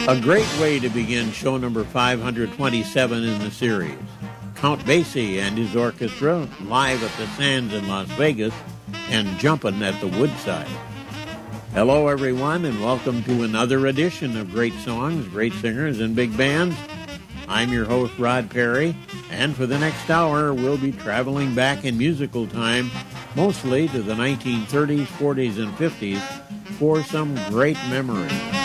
A great way to begin show number 527 in the series. Count Basie and his orchestra live at the Sands in Las Vegas and Jumpin' at the Woodside. Hello, everyone, and welcome to another edition of Great Songs, Great Singers, and Big Bands. I'm your host, Rod Perry, and for the next hour, we'll be traveling back in musical time, mostly to the 1930s, 40s, and 50s, for some great memories.